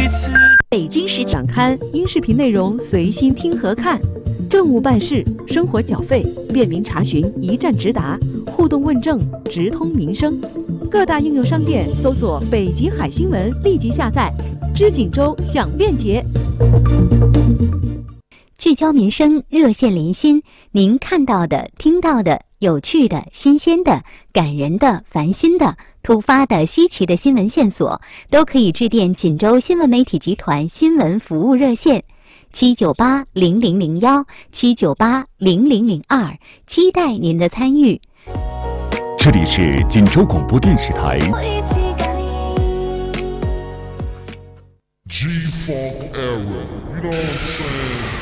北京市讲刊音视频内容随心听和看，政务办事、生活缴费便民查询一站直达，互动问政直通民生。各大应用商店搜索“北极海新闻”，立即下载。知锦州享便捷， 聚焦民生，热线连心。您看到的、听到的、有趣的、新鲜的、感人的、烦心的、突发的、稀奇的新闻线索，都可以致电锦州新闻媒体集团新闻服务热线798-0001、798-0002，期待您的参与。 这里是锦州广播电视台。 G-Funk era, you know what I'm saying?